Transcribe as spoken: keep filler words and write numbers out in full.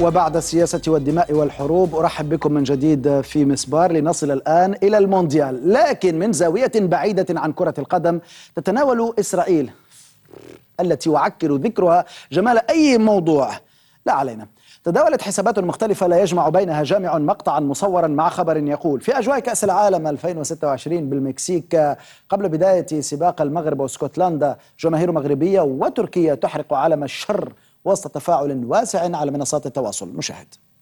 وبعد السياسة والدماء والحروب أرحب بكم من جديد في مسبار لنصل الآن إلى المونديال، لكن من زاوية بعيدة عن كرة القدم تتناول إسرائيل التي يعكر ذكرها جمال أي موضوع. لا علينا. تداولت حسابات مختلفة لا يجمع بينها جامع مقطعا مصورا مع خبر يقول: في أجواء كأس العالم ألفين وستة وعشرين بالمكسيك قبل بداية سباق المغرب واسكتلندا، جماهير مغربية وتركيا تحرق علم الشر وسط تفاعل واسع على منصات التواصل. نشاهد.